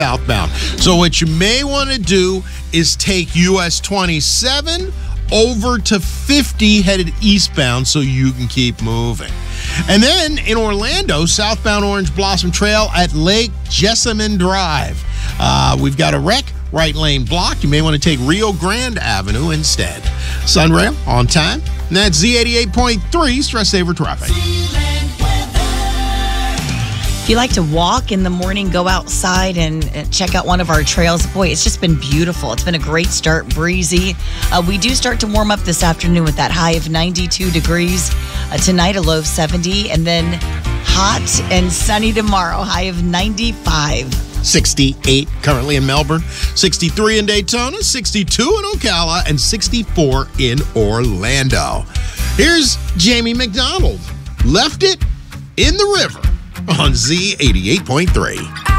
southbound. So what you may want to do is take US 27 over to 50 headed eastbound so you can keep moving. And then in Orlando, southbound Orange Blossom Trail at Lake Jessamine Drive. We've got a wreck, right lane blocked. You may want to take Rio Grande Avenue instead. Sunrail on time. And that's Z88.3 Stress Saver Traffic. If you like to walk in the morning, go outside and check out one of our trails. Boy, it's just been beautiful. It's been a great start, breezy. We do start to warm up this afternoon with that high of 92 degrees. Tonight, a low of 70, and then hot and sunny tomorrow, high of 95. 68 currently in Melbourne, 63 in Daytona, 62 in Ocala, and 64 in Orlando. Here's Jamie McDonald. Left it in the river on Z88.3.